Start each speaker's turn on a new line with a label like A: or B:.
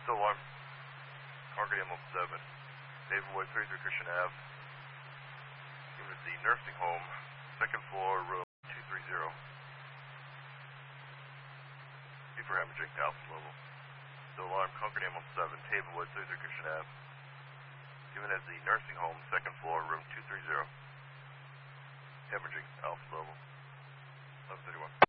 A: Still alarm. Concord Ambulance 7. David Wood, 33 Christian Ave. It was the nursing home, second floor, room 230. B for hemorrhaging to alpha level. Still alarm. Concord Ambulance 7. David Wood, 33 Christian Ave. Given as the nursing home, second floor, room 230. Hemorrhaging alpha level. 1131.